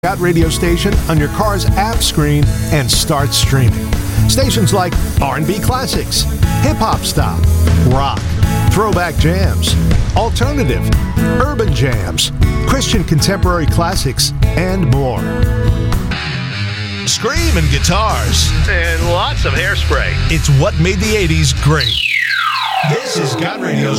Got radio station on your car's app screen and start streaming. Stations like R&B classics, hip-hop stop, rock, throwback jams, alternative, urban jams, Christian contemporary classics, and more. Screaming guitars. And lots of hairspray. It's what made the 80s great. This is Got Radio's